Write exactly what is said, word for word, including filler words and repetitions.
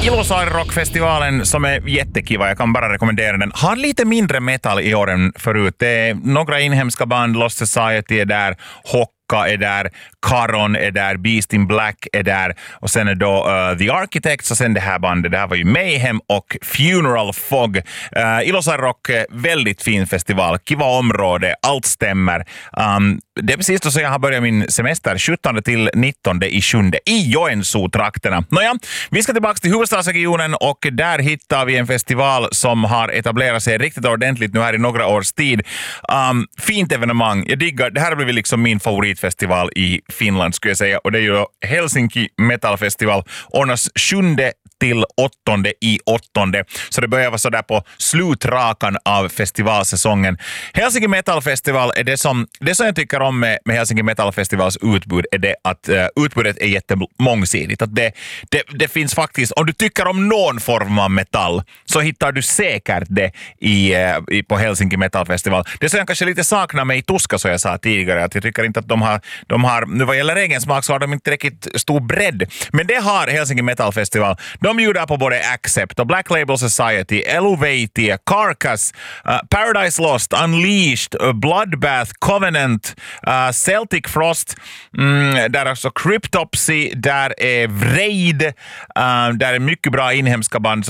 Ilosaari Rockfestivalen som är jättekiva, jag kan bara rekommendera den. Har lite mindre metal i år än förut. Det är några inhemska band, Lost Society är där, Hocka är där, Caron är där, Beast in Black är där och sen är då uh, The Architects och sen det här bandet, det här var ju Mayhem och Funeral Fog. Uh, Ilosaari Rock, väldigt fin festival, kiva område, allt stämmer. Um, det är precis då så jag har börjat min semester sjuttonde till nittonde i sjunde i Joensuu-trakterna. Nåja, vi ska tillbaka till huvudstadsregionen och där hittar vi en festival som har etablerat sig riktigt ordentligt nu här i några års tid. Um, fint evenemang, jag diggar, det här har blivit liksom min favoritfestival i Finland skulle jag säga och det är ju Helsinki Metal Festival, ordnas sjunde till åttonde i åttonde. Så det börjar vara så där på slutrakan av festivalsäsongen. Helsinki Metal Festival är det som, det som jag tycker om med, med Helsinki Metal Festivals utbud är det att uh, utbudet är jättemångsidigt. Att det, det, det finns faktiskt, om du tycker om någon form av metall så hittar du säkert det i, uh, i, på Helsinki Metal Festival. Det som jag kanske lite saknar mig i Tuska så jag sa tidigare, att jag tycker inte att de har, de har nu vad gäller egen smak så har de inte riktigt stor bredd. Men det har Helsinki Metal Festival. De bjuder på både Accept och Black Label Society, Eluveitia, Carcass, uh, Paradise Lost, Unleashed, uh, Bloodbath, Covenant, uh, Celtic Frost, mm, där är också Cryptopsy, där är Vreid, uh, där är mycket bra inhemska band